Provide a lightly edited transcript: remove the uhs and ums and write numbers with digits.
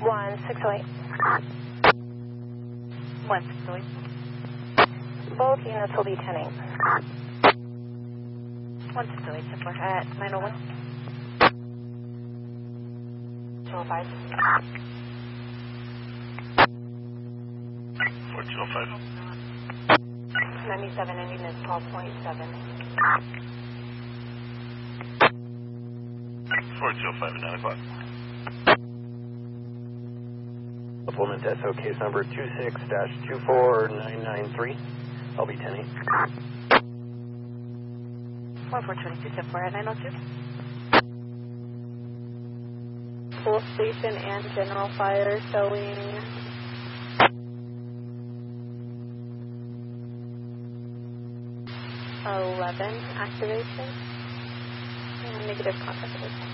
1608. 1608. Both units will be 10-8. 1608, Simpler at 901. 205. 4205. 97 ending is 12.7. 4205 at 9 o'clock. Supplement SO case number 26-24993. I'll be 10-8. 1422, Simpler at 902. Full station and general fire showing 11 activation and negative contact.